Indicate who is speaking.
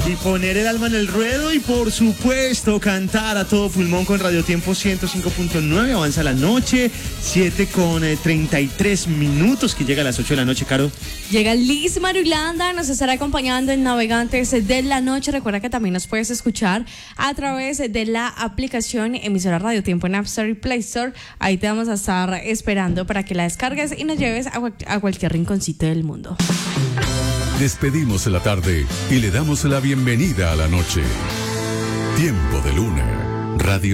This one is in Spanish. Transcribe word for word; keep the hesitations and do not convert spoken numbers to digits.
Speaker 1: Y poner el alma en el ruedo y por supuesto cantar a todo pulmón con Radio Tiempo ciento cinco punto nueve. Avanza la noche, siete con treinta y tres minutos, que llega a las ocho de la noche, Caro.
Speaker 2: Llega Liz Marulanda, nos estará acompañando en Navegantes de la Noche. Recuerda que también nos puedes escuchar a través de la aplicación emisora Radio Tiempo en App Store y Play Store. Ahí te vamos a estar esperando para que la descargues y nos lleves a, a cualquier rinconcito del mundo.
Speaker 3: Despedimos la tarde y le damos la bienvenida a la noche. Tiempo de Luna, Radio